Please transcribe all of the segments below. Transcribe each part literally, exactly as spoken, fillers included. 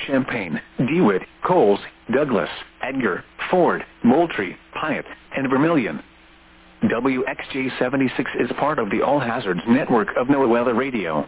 Champaign, DeWitt, Coles, Douglas, Edgar, Ford, Moultrie, Piatt, and Vermilion. W X J seventy-six is part of the All Hazards network of NOAA Weather Radio.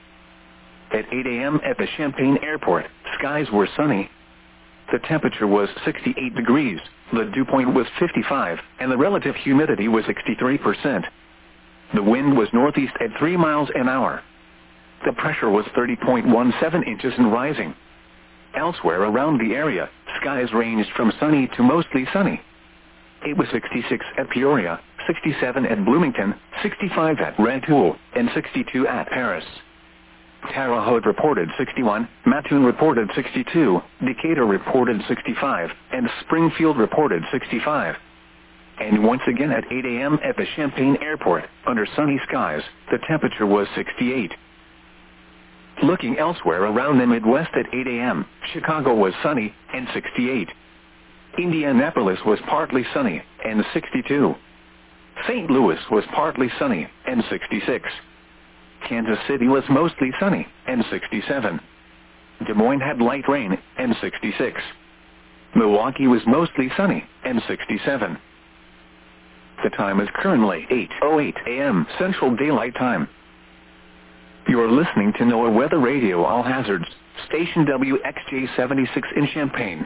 At eight a m at the Champaign Airport, skies were sunny. The temperature was sixty-eight degrees, the dew point was fifty-five, and the relative humidity was sixty-three percent. The wind was northeast at three miles an hour. The pressure was thirty point one seven inches and rising. Elsewhere around the area, skies ranged from sunny to mostly sunny. It was sixty-six at Peoria, sixty-seven at Bloomington, sixty-five at Rantoul, and sixty-two at Paris. Terre Haute reported sixty-one, Mattoon reported sixty-two, Decatur reported sixty-five, and Springfield reported sixty-five. And once again at eight a m at the Champaign Airport, under sunny skies, the temperature was sixty-eight. Looking elsewhere around the Midwest at eight a m, Chicago was sunny, and sixty-eight. Indianapolis was partly sunny, and sixty-two. Saint Louis was partly sunny, and sixty-six. Kansas City was mostly sunny, and sixty-seven. Des Moines had light rain, and sixty-six. Milwaukee was mostly sunny, and sixty-seven. The time is currently eight oh eight a m Central Daylight Time. You are listening to NOAA Weather Radio All Hazards, station W X J seventy-six in Champaign.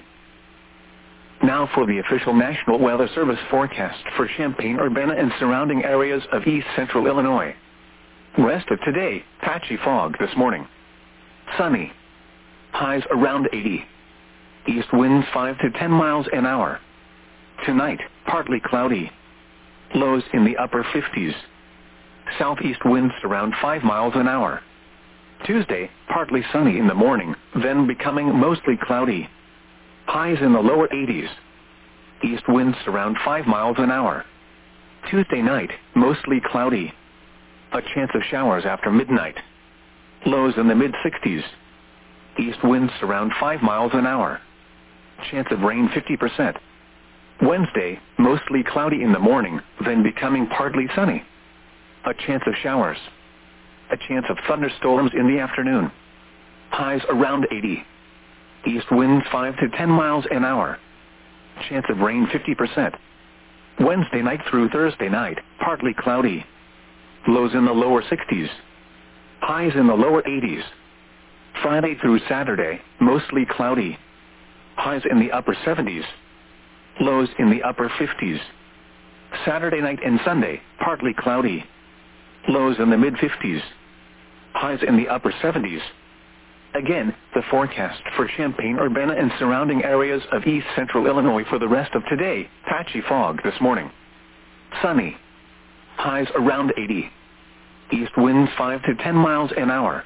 Now for the official National Weather Service forecast for Champaign-Urbana and surrounding areas of east central Illinois. Rest of today, patchy fog this morning. Sunny. Highs around eighty. East winds five to ten miles an hour. Tonight, partly cloudy. Lows in the upper fifties. Southeast winds around five miles an hour. Tuesday, partly sunny in the morning, then becoming mostly cloudy. Highs in the lower eighties. East winds around five miles an hour. Tuesday night, mostly cloudy. A chance of showers after midnight. Lows in the mid-sixties. East winds around five miles an hour. Chance of rain fifty percent. Wednesday, mostly cloudy in the morning, then becoming partly sunny. A chance of showers. A chance of thunderstorms in the afternoon. Highs around eighty. East winds five to ten miles an hour. Chance of rain fifty percent. Wednesday night through Thursday night, partly cloudy. Lows in the lower sixties. Highs in the lower eighties. Friday through Saturday, mostly cloudy. Highs in the upper seventies. Lows in the upper fifties. Saturday night and Sunday, partly cloudy. Lows in the mid-fifties. Highs in the upper seventies. Again, the forecast for Champaign-Urbana and surrounding areas of east central Illinois for the rest of today, patchy fog this morning. Sunny. Highs around eighty. East winds five to ten miles an hour.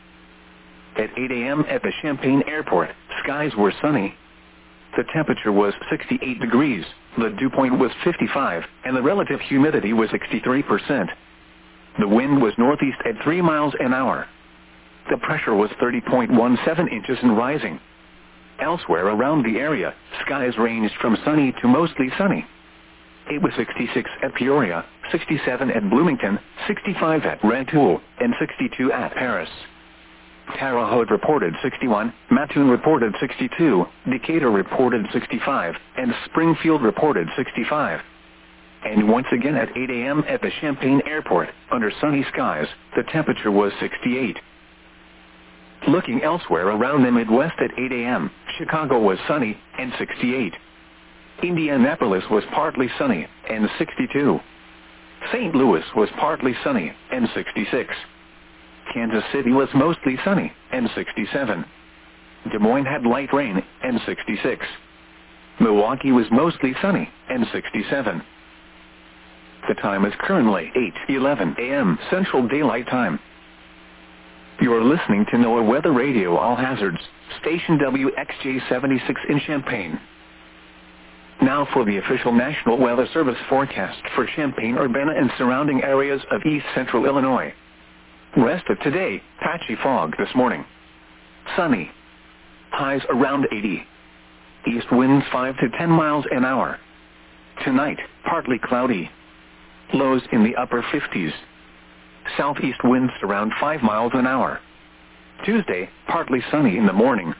At eight a m at the Champaign Airport, skies were sunny. The temperature was sixty-eight degrees, the dew point was fifty-five, and the relative humidity was sixty-three percent. The wind was northeast at three miles an hour. The pressure was thirty point one seven inches and rising. Elsewhere around the area, skies ranged from sunny to mostly sunny. It was sixty-six at Peoria, sixty-seven at Bloomington, sixty-five at Rantoul, and sixty-two at Paris. Terre Haute reported sixty-one, Mattoon reported sixty-two, Decatur reported sixty-five, and Springfield reported sixty-five. And once again at eight a m at the Champaign Airport, under sunny skies, the temperature was sixty-eight. Looking elsewhere around the Midwest at eight a m, Chicago was sunny, and sixty-eight. Indianapolis was partly sunny, and sixty-two. Saint Louis was partly sunny, and sixty-six. Kansas City was mostly sunny, and sixty-seven. Des Moines had light rain, and sixty-six. Milwaukee was mostly sunny, and sixty-seven. The time is currently eight eleven a m Central Daylight Time. You are listening to NOAA Weather Radio All Hazards, station W X J seventy-six in Champaign. Now for the official National Weather Service forecast for Champaign-Urbana and surrounding areas of east central Illinois. Rest of today, patchy fog this morning. Sunny. Highs around eighty. East winds five to ten miles an hour. Tonight, partly cloudy. Lows in the upper fifties. Southeast winds around five miles an hour. Tuesday, partly sunny in the morning,